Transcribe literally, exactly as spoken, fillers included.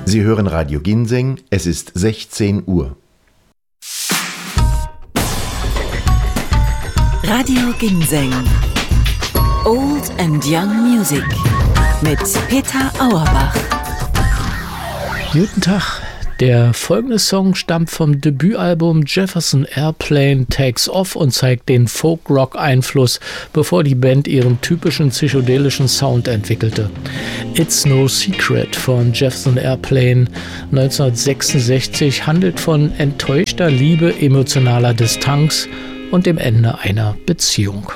Sie hören Radio Ginseng, es ist sechzehn Uhr. Radio Ginseng. Old and Young Music mit Peter Auerbach. Guten Tag. Der folgende Song stammt vom Debütalbum Jefferson Airplane Takes Off und zeigt den Folk-Rock-Einfluss, bevor die Band ihren typischen psychedelischen Sound entwickelte. It's No Secret von Jefferson Airplane neunzehnhundertsechsundsechzig handelt von enttäuschter Liebe, emotionaler Distanz und dem Ende einer Beziehung.